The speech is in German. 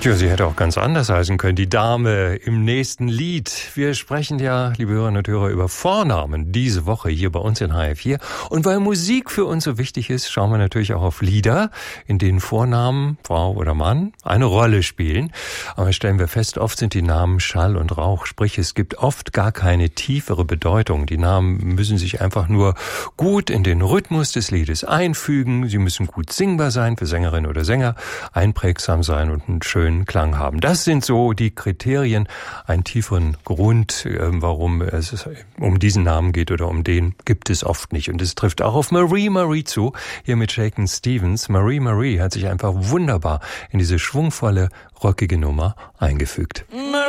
Tja, sie hätte auch ganz anders heißen können, die Dame im nächsten Lied. Wir sprechen ja, liebe Hörerinnen und Hörer, über Vornamen diese Woche hier bei uns in HR4. Und weil Musik für uns so wichtig ist, schauen wir natürlich auch auf Lieder, in denen Vornamen, Frau oder Mann, eine Rolle spielen. Aber stellen wir fest, oft sind die Namen Schall und Rauch. Sprich, es gibt oft gar keine tiefere Bedeutung. Die Namen müssen sich einfach nur gut in den Rhythmus des Liedes einfügen. Sie müssen gut singbar sein für Sängerin oder Sänger, einprägsam sein und einen schönen Klang haben. Das sind so die Kriterien, einen tieferen Grund, warum es um diesen Namen geht oder um den gibt es oft nicht. Und es trifft auch auf Marie zu, hier mit Shakin' Stevens. Marie hat sich einfach wunderbar in diese schwungvolle, rockige Nummer eingefügt.